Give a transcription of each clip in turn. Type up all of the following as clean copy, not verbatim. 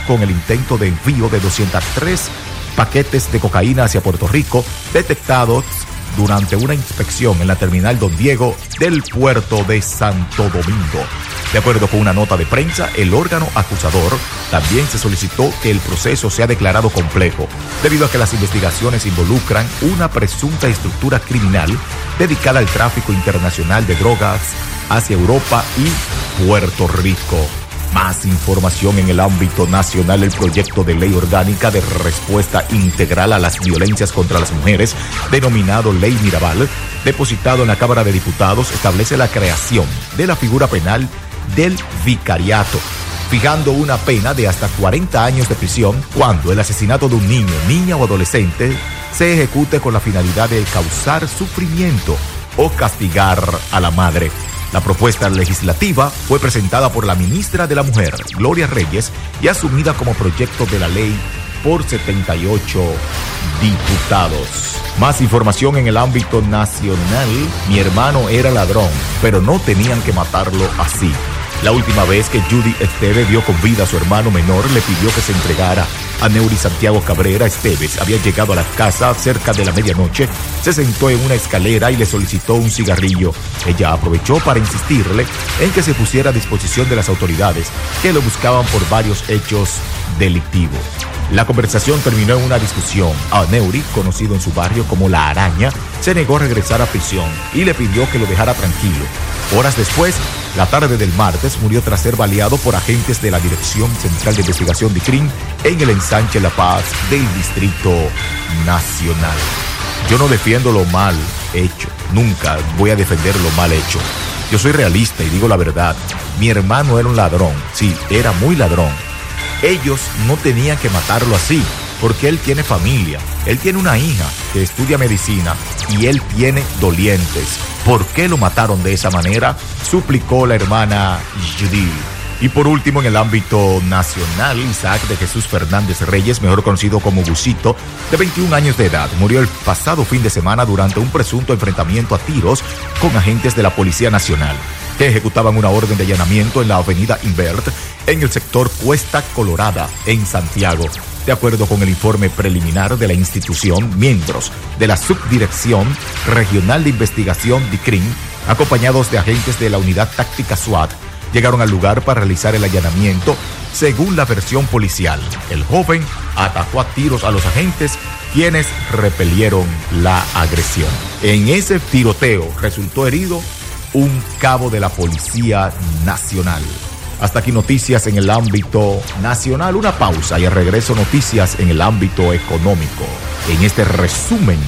con el intento de envío de 203 paquetes de cocaína hacia Puerto Rico, detectados durante una inspección en la terminal Don Diego del puerto de Santo Domingo. De acuerdo con una nota de prensa, el órgano acusador también se solicitó que el proceso sea declarado complejo, debido a que las investigaciones involucran una presunta estructura criminal dedicada al tráfico internacional de drogas hacia Europa y Puerto Rico. Más información en el ámbito nacional. El proyecto de ley orgánica de respuesta integral a las violencias contra las mujeres, denominado Ley Mirabal, depositado en la Cámara de Diputados, establece la creación de la figura penal del vicariato, fijando una pena de hasta 40 años de prisión cuando el asesinato de un niño, niña o adolescente se ejecute con la finalidad de causar sufrimiento o castigar a la madre. La propuesta legislativa fue presentada por la ministra de la Mujer, Gloria Reyes, y asumida como proyecto de la ley por 78 diputados. Más información en el ámbito nacional. Mi hermano era ladrón, pero no tenían que matarlo así. La última vez que Judy Esteves vio con vida a su hermano menor, le pidió que se entregara. Aneuri Santiago Cabrera Esteves había llegado a la casa cerca de la medianoche, se sentó en una escalera y le solicitó un cigarrillo. Ella aprovechó para insistirle en que se pusiera a disposición de las autoridades, que lo buscaban por varios hechos delictivos. La conversación terminó en una discusión. Aneuri, conocido en su barrio como La Araña, se negó a regresar a prisión y le pidió que lo dejara tranquilo. Horas después, la tarde del martes, murió tras ser baleado por agentes de la Dirección Central de Investigación de CRIM en el ensanche La Paz del Distrito Nacional. Yo no defiendo lo mal hecho, nunca voy a defender lo mal hecho. Yo soy realista y digo la verdad. Mi hermano era un ladrón, sí, era muy ladrón. Ellos no tenían que matarlo así, porque él tiene familia, él tiene una hija que estudia medicina y él tiene dolientes. ¿Por qué lo mataron de esa manera?, suplicó la hermana Judy. Y por último, en el ámbito nacional, Isaac de Jesús Fernández Reyes, mejor conocido como Busito, de 21 años de edad, murió el pasado fin de semana durante un presunto enfrentamiento a tiros con agentes de la Policía Nacional, que ejecutaban una orden de allanamiento en la avenida Invert, en el sector Cuesta Colorada, en Santiago. De acuerdo con el informe preliminar de la institución, miembros de la Subdirección Regional de Investigación DICRIM, acompañados de agentes de la Unidad Táctica SWAT, llegaron al lugar para realizar el allanamiento. Según la versión policial, el joven atacó a tiros a los agentes, quienes repelieron la agresión. En ese tiroteo resultó herido un cabo de la Policía Nacional. Hasta aquí noticias en el ámbito nacional. Una pausa y al regreso noticias en el ámbito económico. En este resumen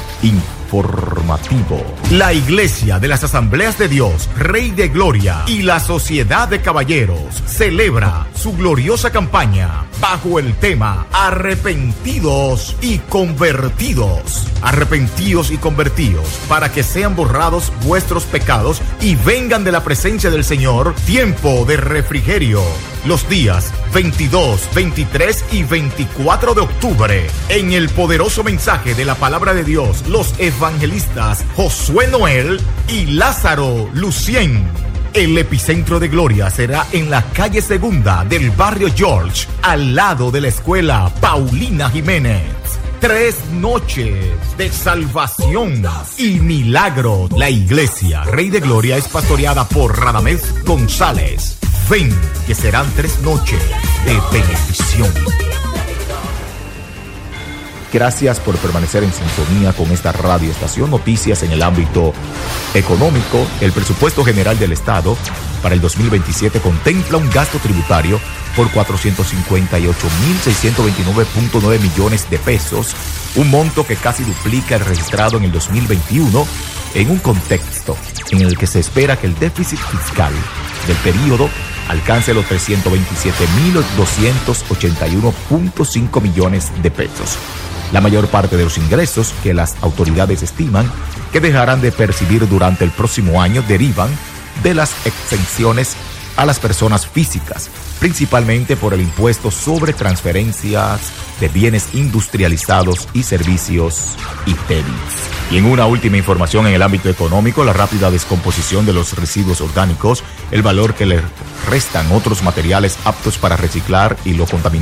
informativo. La Iglesia de las Asambleas de Dios, Rey de Gloria y la Sociedad de Caballeros celebra su gloriosa campaña bajo el tema Arrepentidos y Convertidos. Arrepentidos y convertidos, para que sean borrados vuestros pecados y vengan de la presencia del Señor tiempo de refrigerio. Los días 22, 23 y 24 de octubre, en el poderoso mensaje de la palabra de Dios, los evangelistas Josué Noel y Lázaro Lucien. El epicentro de gloria será en la calle Segunda del barrio George, al lado de la escuela Paulina Jiménez. 3 noches de salvación y milagro. La Iglesia Rey de Gloria es pastoreada por Radamés González. Ven, que serán 3 noches de bendición. Gracias por permanecer en sintonía con esta radioestación. Noticias en el ámbito económico. El presupuesto general del Estado para el 2027 contempla un gasto tributario por 458.629.9 millones de pesos, un monto que casi duplica el registrado en el 2021, en un contexto en el que se espera que el déficit fiscal del periodo alcance los 327.281.5 millones de pesos. La mayor parte de los ingresos que las autoridades estiman que dejarán de percibir durante el próximo año derivan de las exenciones a las personas físicas, principalmente por el impuesto sobre transferencias de bienes industrializados y servicios ITEVIS. Y en una última información en el ámbito económico, la rápida descomposición de los residuos orgánicos, el valor que le restan otros materiales aptos para reciclar y lo contaminantes